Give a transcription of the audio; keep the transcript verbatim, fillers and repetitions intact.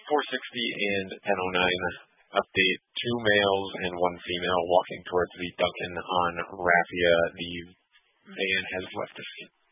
four sixty and ten oh nine. Update, two males and one female walking towards the Duncan on Raffia. The van has left the scene.